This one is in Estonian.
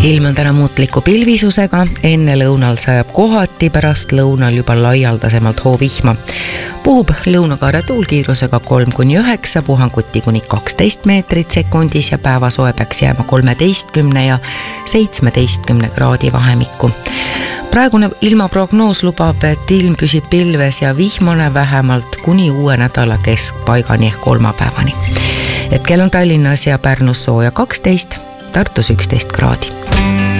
Ilm on täna muutliku pilvisusega, enne lõunal sajab kohati, pärast lõunal juba laialdasemalt hoovihma. Puhub lõunakaare tuulkiirusega 3–9, puhanguti kuni 12 meetrit sekundis ja päevasoe peaks jääma 13 ja 17 kraadi vahemikku. Praegune ilmaprognoos lubab, et ilm püsib pilves ja vihmane vähemalt kuni uue nädala keskpaigani ehk kolmapäevani. Hetkel on Tallinnas ja Pärnus sooja 12, Tartus 11 kraadi.